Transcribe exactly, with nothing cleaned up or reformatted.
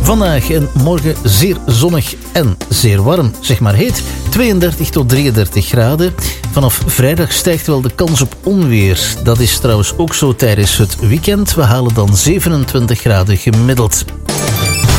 Vandaag en morgen zeer zonnig en zeer warm, zeg maar heet. tweeëndertig tot drieëndertig graden. Vanaf vrijdag stijgt wel de kans op onweer. Dat is trouwens ook zo tijdens het weekend. We halen dan zevenentwintig graden gemiddeld.